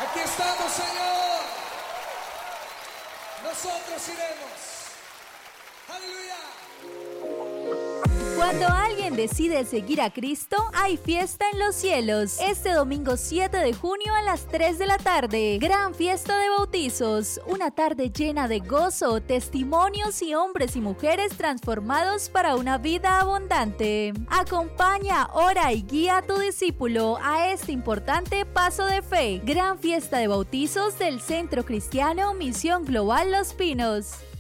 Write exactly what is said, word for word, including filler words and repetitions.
Aquí estamos, Señor. Nosotros iremos. Aleluya. Cuando alguien decide seguir a Cristo, hay fiesta en los cielos. Este domingo siete de junio a las tres de la tarde, gran fiesta de bautizos. Una tarde llena de gozo, testimonios y hombres y mujeres transformados para una vida abundante. Acompaña, ora y guía a tu discípulo a este importante paso de fe. Gran fiesta de bautizos del Centro Cristiano Misión Global Los Pinos.